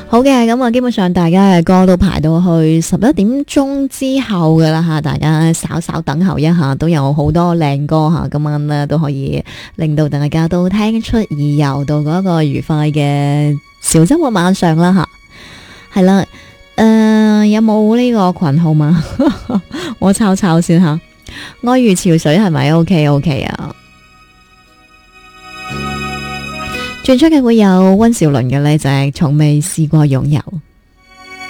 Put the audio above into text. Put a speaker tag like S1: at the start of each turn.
S1: 好嘅，咁啊，基本上大家嘅歌都排到去11點鐘之後噶啦吓，大家稍稍等候一下，都有好多靚歌吓，今晚呢都可以令到大家都聽出意遊到嗰個愉快嘅小周末晚上啦吓，係啦，有冇呢個群號嘛？我抄抄先吓，愛如潮水係咪 ？OK 啊。轉出嘅會有溫兆倫嘅呢隻從未試過擁有。